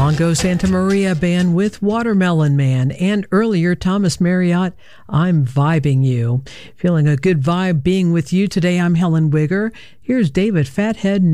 Mongo Santa Maria Band with Watermelon Man, and earlier Thomas Marriott, I'm Vibing You. Feeling a good vibe being with you today. I'm Helen Wigger. Here's David Fathead